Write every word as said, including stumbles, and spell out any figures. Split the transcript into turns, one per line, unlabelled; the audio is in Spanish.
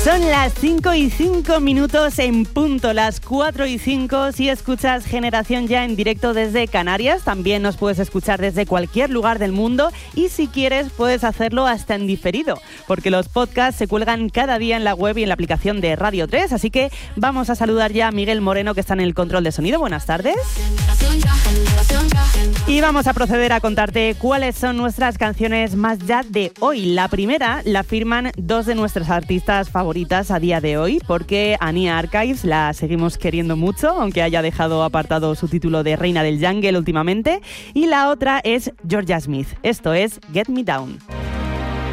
Son las cinco y cinco minutos en punto, las cuatro y cinco si escuchas Generación Ya en directo desde Canarias. También nos puedes escuchar desde cualquier lugar del mundo y si quieres puedes hacerlo hasta en diferido, porque los podcasts se cuelgan cada día en la web y en la aplicación de Radio tres. Así que vamos a saludar ya a Miguel Moreno, que está en el control de sonido. Buenas tardes. Y vamos a proceder a contarte cuáles son nuestras canciones más ya de hoy. La primera la firman dos de nuestras artistas favoritas a día de hoy, porque Ania Archives la seguimos queriendo mucho, aunque haya dejado apartado su título de Reina del Jungle últimamente. Y la otra es Georgia Smith. Esto es Get Me Down.